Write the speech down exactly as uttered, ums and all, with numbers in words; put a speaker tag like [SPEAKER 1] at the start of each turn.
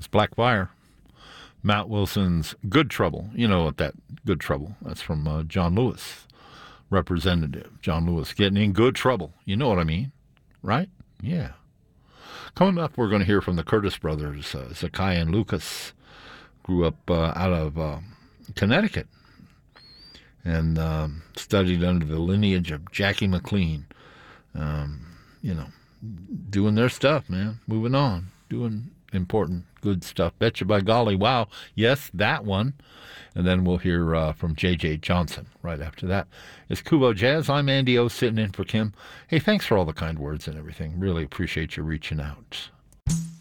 [SPEAKER 1] It's Black Fire. Matt Wilson's Good Trouble. You know what that Good Trouble? That's from uh, John Lewis, Representative John Lewis, getting in good trouble. You know what I mean, right? Yeah. Coming up, we're going to hear from the Curtis brothers. Uh, Zakiah and Lucas grew up uh, out of uh, Connecticut and um, studied under the lineage of Jackie McLean. Um, you know, doing their stuff, man. Moving on, doing important, good stuff. Betcha by golly, wow. Yes, that one. And then we'll hear uh, from J J Johnson right after that. It's Kubo Jazz. I'm Andy O, sitting in for Kim. Hey, thanks for all the kind words and everything. Really appreciate you reaching out.